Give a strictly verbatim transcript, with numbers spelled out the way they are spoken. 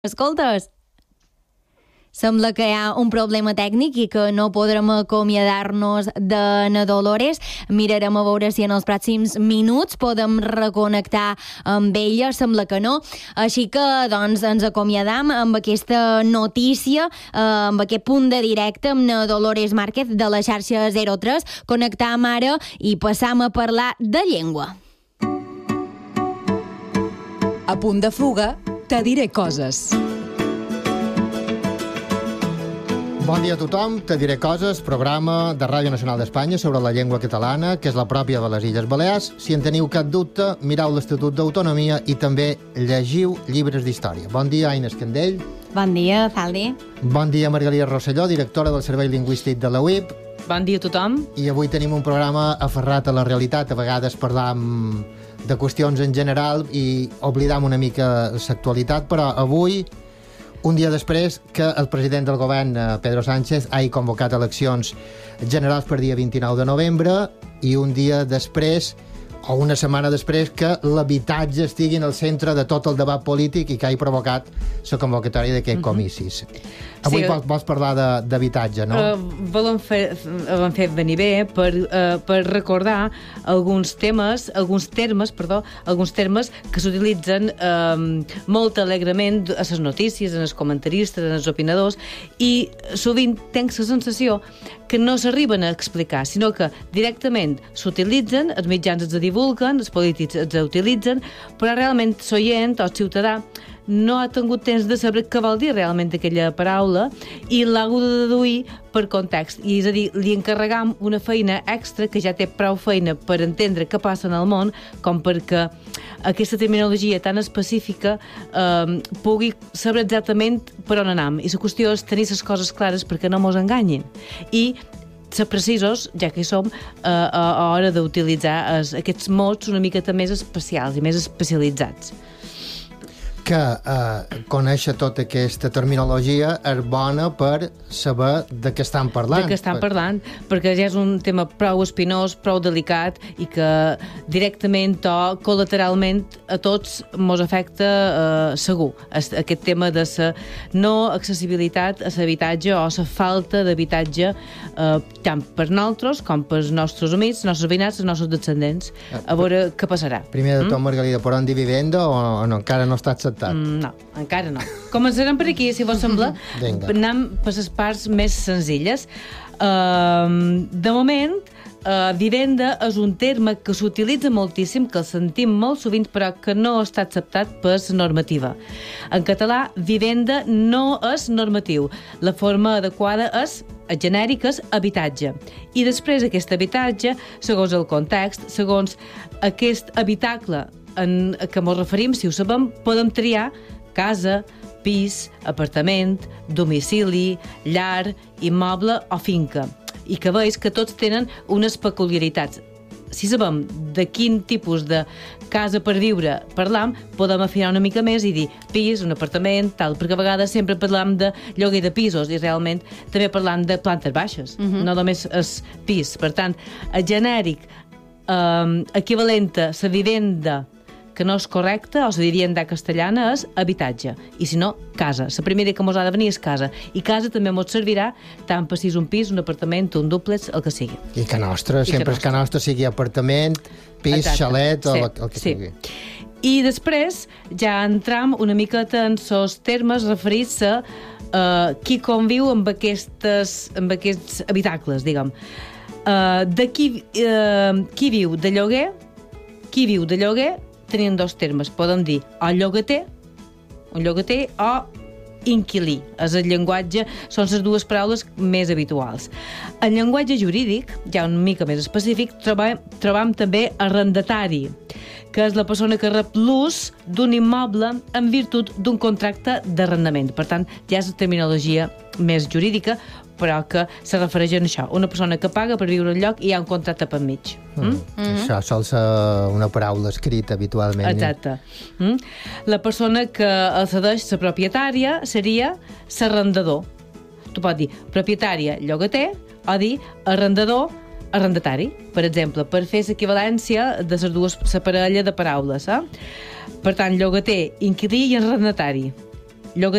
Escoltes, sembla que hi ha un problema tècnic i que no podrem acomiadar-nos de na Dolores. Mirarem a veure si en els pròxims minuts podem reconnectar amb ella. Sembla que no. Així que, doncs, ens acomiadam amb aquesta notícia, eh, amb aquest punt de directe amb na Dolores Márquez de la xarxa zero tres. Connectam ara i passam a parlar de llengua. A punt de fuga, te diré coses. Bon dia a tothom, te diré coses, programa de Ràdio Nacional d'Espanya sobre la llengua catalana, que és la pròpia de les Illes Balears. Si en teniu cap dubte, mireu l'Estatut d'Autonomia i també llegiu llibres d'història. Bon dia, Aina Escandell. Bon dia, Zaldi. Bon dia, Margalida Rosselló, directora del Servei Lingüístic de la U I P. Bon dia a tothom. I avui tenim un programa aferrat a la realitat. A vegades parlam de qüestions en general i oblidam una mica l'actualitat, però avui, un dia després que el president del govern, Pedro Sánchez, hagi convocat eleccions generals per dia vint-i-nou de novembre i un dia després, o una setmana després, que l'habitatge estigui en el centre de tot el debat polític i que hagi provocat la convocatòria d'aquests comicis. Avui sí, vols, vols parlar d'habitatge, no? Uh, volem fer, volem fer venir bé per, uh, per recordar alguns temes, alguns termes, perdó, alguns termes que s'utilitzen um, molt alegrement a les notícies, en els comentaristes, en els opinadors, i sovint tenc la sensació que no s'arriben a explicar, sinó que directament s'utilitzen, els mitjans els divulguen, els polítics els utilitzen, però realment l'oient o el ciutadà no ha tingut temps de saber què vol dir realment aquella paraula i l'ha hagut de deduir per context. I és a dir, li encarregam una feina extra que ja té prou feina per entendre què passa en el món, com perquè aquesta terminologia tan específica eh, pugui saber exactament per on anam. I la qüestió és tenir les coses clares perquè no mos enganyin. I ser precisos, ja que hi som, eh, a l'hora d'utilitzar aquests mots una miqueta més especials i més especialitzats. Que eh, conèixer tota aquesta terminologia és bona per saber de què estan parlant. De què estan parlant, perquè ja és un tema prou espinós, prou delicat i que directament o col·lateralment a tots mos afecta eh, segur. Aquest tema de la no accessibilitat a l'habitatge o la falta d'habitatge eh, tant per nosaltres com pels nostres amics, els nostres veïnats, els nostres descendents. A veure què passarà. Primer de tot, mm? Margalida, per on dir vivenda o, o no? Encara no està acceptat? Mm, no, encara no. Començarem per aquí, si vos sembla. Anem per les parts més senzilles. Uh, de moment, uh, vivenda és un terme que s'utilitza moltíssim, que el sentim molt sovint, però que no està acceptat per la normativa. En català, vivenda no és normatiu. La forma adequada és genèric, és habitatge. I després aquest habitatge, segons el context, segons aquest habitacle en què ens referim, si ho sabem, podem triar casa, pis, apartament, domicili, llar, immoble o finca. I que veus que tots tenen unes peculiaritats. Si sabem de quin tipus de casa per viure parlam, podem afinar una mica més i dir pis, un apartament, tal, perquè a vegades sempre parlam de lloguer de pisos i realment també parlam de plantes baixes, uh-huh. no només és pis. Per tant, el genèric eh, equivalent a la vivenda que no és correcta, o la vivienda castellana, és habitatge. I si no, casa. La primera que mos ha de venir és casa. I casa també mos servirà tant per si és un pis, un apartament, un dúplex, el que sigui. I que nostre, I sempre que és que nostre sigui apartament, pis, Exacte. Xalet, o sí. el, el que sí. sigui. I després ja entram una miqueta en els termes referits a uh, qui conviu amb, aquestes, amb aquests habitacles, diguem. Uh, de qui, uh, qui viu de lloguer, qui viu de lloguer, tenien dos termes. Podem dir o llogater, un llogater o inquilí. És el llenguatge, són les dues paraules més habituals. En llenguatge jurídic, ja una mica més específic, trobam, trobam també arrendatari, que és la persona que rep l'ús d'un immoble en virtut d'un contracte d'arrendament. Per tant, ja és la terminologia més jurídica, però que se refereix a això. Una persona que paga per viure en lloc i hi ha un contracte per mig. Mm? Mm. Mm-hmm. Això sol ser una paraula escrita habitualment. Exacte. Mm? La persona que el cedeix la propietària seria l'arrendador. Tu pots dir propietària, llogater, o dir arrendador, arrendatari. Per exemple, per fer l'equivalència de les dues, la parella de paraules. Eh? Per tant, llogater, inquilí i arrendatari. allò que